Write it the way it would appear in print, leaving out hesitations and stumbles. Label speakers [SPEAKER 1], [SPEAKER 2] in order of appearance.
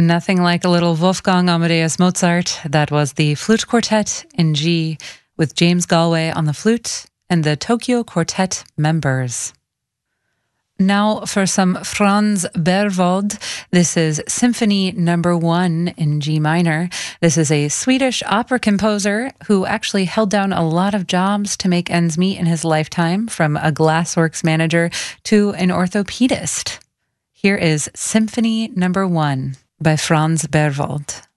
[SPEAKER 1] Nothing like a little Wolfgang Amadeus Mozart. That was the Flute Quartet in G with James Galway on the flute and the Tokyo Quartet members. Now for some Franz Berwald. This is Symphony No. 1 in G minor. This is a Swedish opera composer who actually held down a lot of jobs to make ends meet in his lifetime, from a glassworks manager to an orthopedist. Here is Symphony No. 1 by Franz Berwald.